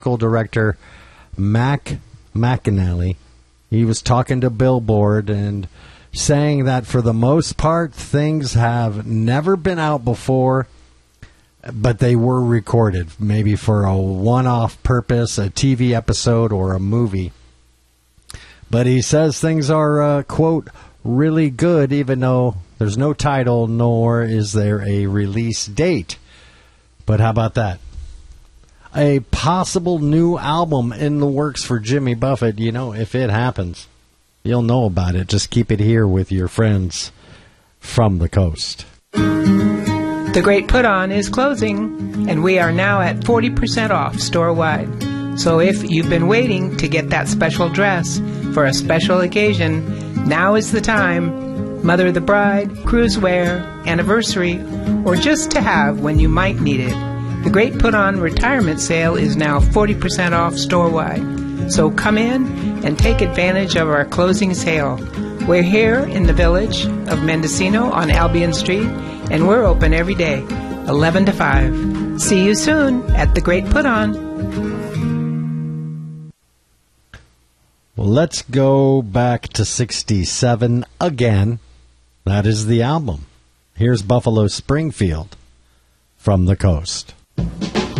director Mac McAnally. He was talking to Billboard and saying that for the most part, things have never been out before, but they were recorded, maybe for a one-off purpose, a TV episode or a movie. But he says things are, quote, really good, even though there's no title, nor is there a release date. But how about that? A possible new album in the works for Jimmy Buffett. You know, if it happens, you'll know about it. Just keep it here with your friends from the coast. The Great Put On is closing, and we are now at 40% off store-wide. So if you've been waiting to get that special dress for a special occasion, now is the time. Mother of the bride, cruise wear, anniversary, or just to have when you might need it. The Great Put On retirement sale is now 40% off store-wide. So come in and take advantage of our closing sale. We're here in the village of Mendocino on Albion Street, and we're open every day, 11 to 5. See you soon at The Great Put On. Well, let's go back to 67 again. That is the album. Here's Buffalo Springfield from the coast.